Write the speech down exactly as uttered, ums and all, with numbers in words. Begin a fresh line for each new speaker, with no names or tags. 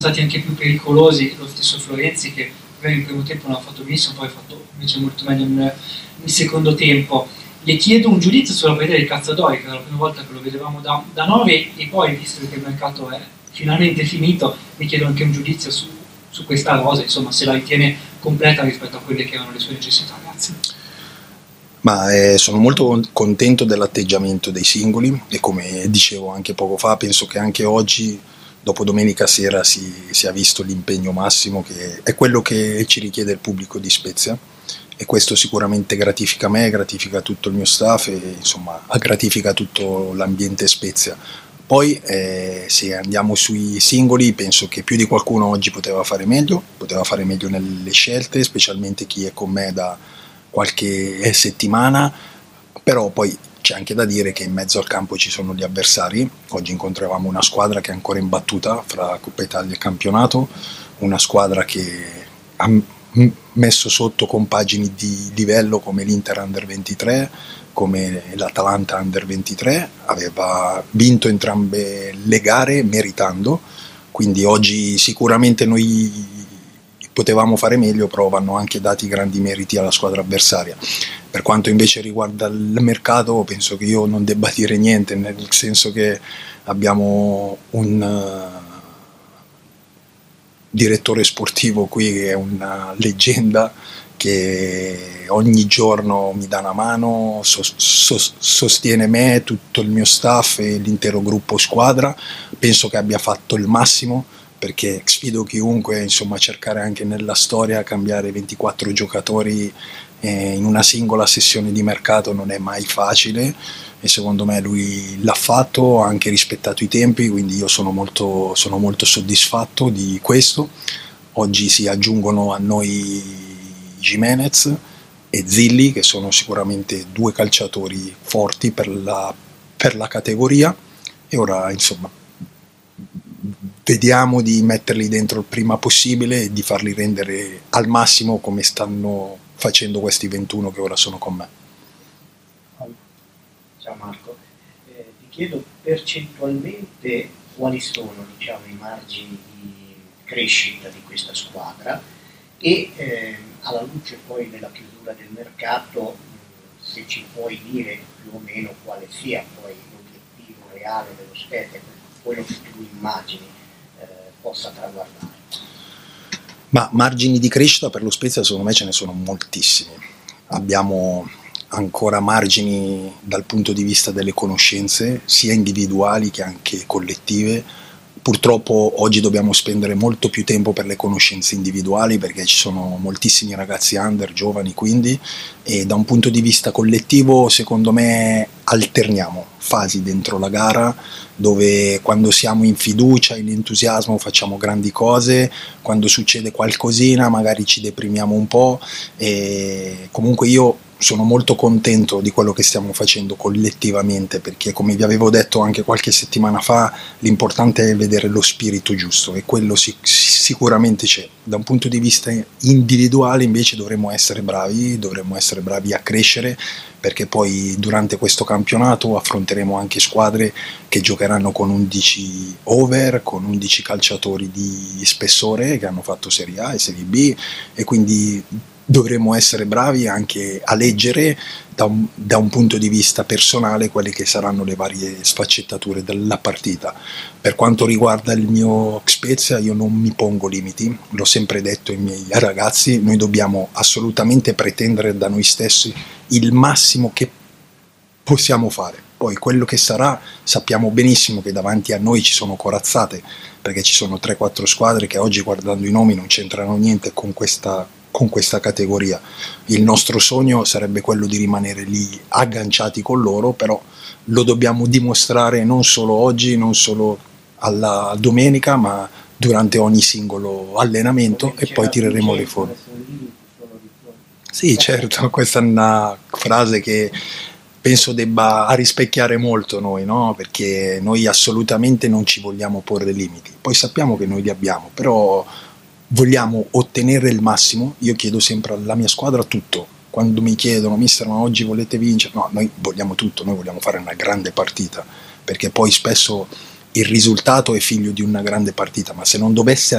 stati anche più pericolosi, lo stesso Florenzi che magari in primo tempo non ha fatto benissimo, poi ha fatto invece molto meglio nel, nel secondo tempo. Le chiedo un giudizio sulla partita di Cazadori, che era la prima volta che lo vedevamo da, da nove, e poi, visto che il mercato è finalmente finito, mi chiedo anche un giudizio su, su questa rosa, insomma, se la ritiene completa rispetto a quelle che erano le sue necessità. Grazie.
Ma eh, sono molto contento dell'atteggiamento dei singoli e, come dicevo anche poco fa, penso che anche oggi, dopo domenica sera, si sia visto l'impegno massimo, che è quello che ci richiede il pubblico di Spezia, e questo sicuramente gratifica me, gratifica tutto il mio staff e insomma gratifica tutto l'ambiente Spezia. Poi eh, se andiamo sui singoli, penso che più di qualcuno oggi poteva fare meglio, poteva fare meglio nelle scelte, specialmente chi è con me da qualche settimana, però poi c'è anche da dire che in mezzo al campo ci sono gli avversari. Oggi incontravamo una squadra che è ancora imbattuta fra Coppa Italia e campionato, una squadra che ha messo sotto compagini di livello come l'Inter Under ventitré, come l'Atalanta Under ventitré, aveva vinto entrambe le gare meritando, quindi oggi sicuramente noi potevamo fare meglio, però vanno anche dati grandi meriti alla squadra avversaria. Per quanto invece riguarda il mercato, penso che io non debba dire niente, nel senso che abbiamo un uh, direttore sportivo qui che è una leggenda, che ogni giorno mi dà una mano, so, so, sostiene me, tutto il mio staff e l'intero gruppo squadra. Penso che abbia fatto il massimo, perché sfido chiunque insomma a cercare anche nella storia cambiare ventiquattro giocatori eh, in una singola sessione di mercato non è mai facile, e secondo me lui l'ha fatto, ha anche rispettato i tempi, quindi io sono molto, sono molto soddisfatto di questo. Oggi si aggiungono a noi Gimenez e Zilli, che sono sicuramente due calciatori forti per la, per la categoria, e ora insomma vediamo di metterli dentro il prima possibile e di farli rendere al massimo come stanno facendo questi ventuno che ora sono con me.
Ciao Marco, eh, ti chiedo percentualmente quali sono, diciamo, i margini di crescita di questa squadra e eh, alla luce poi della chiusura del mercato, se ci puoi dire più o meno quale sia poi l'obiettivo reale dello Spezia, quello che tu immagini eh, possa traguardare.
Ma margini di crescita per lo Spezia secondo me ce ne sono moltissimi. Abbiamo ancora margini dal punto di vista delle conoscenze, sia individuali che anche collettive. Purtroppo oggi dobbiamo spendere molto più tempo per le conoscenze individuali, perché ci sono moltissimi ragazzi under, giovani quindi, e da un punto di vista collettivo secondo me alterniamo fasi dentro la gara, dove quando siamo in fiducia, in entusiasmo facciamo grandi cose, quando succede qualcosina magari ci deprimiamo un po', e comunque io sono molto contento di quello che stiamo facendo collettivamente, perché come vi avevo detto anche qualche settimana fa, l'importante è vedere lo spirito giusto, e quello sic- sicuramente c'è. Da un punto di vista individuale invece dovremmo essere bravi, dovremmo essere bravi a crescere, perché poi durante questo campionato affronteremo anche squadre che giocheranno con undici over, con undici calciatori di spessore che hanno fatto Serie A e Serie B, e quindi dovremmo essere bravi anche a leggere da un, da un punto di vista personale quelle che saranno le varie sfaccettature della partita. Per quanto riguarda il mio Spezia, io non mi pongo limiti, l'ho sempre detto ai miei ragazzi, noi dobbiamo assolutamente pretendere da noi stessi il massimo che possiamo fare. Poi quello che sarà, sappiamo benissimo che davanti a noi ci sono corazzate, perché ci sono tre quattro squadre che oggi, guardando i nomi, non c'entrano niente con questa con questa categoria. Il nostro sogno sarebbe quello di rimanere lì agganciati con loro, però lo dobbiamo dimostrare non solo oggi, non solo alla domenica, ma durante ogni singolo allenamento, e poi tireremo le fuori. Sì, certo, questa è una frase che penso debba rispecchiare molto noi, no? Perché noi assolutamente non ci vogliamo porre limiti, poi sappiamo che noi li abbiamo, però vogliamo ottenere il massimo. Io chiedo sempre alla mia squadra tutto. Quando mi chiedono, mister, ma oggi volete vincere? No, noi vogliamo tutto, noi vogliamo fare una grande partita, perché poi spesso il risultato è figlio di una grande partita, ma se non dovesse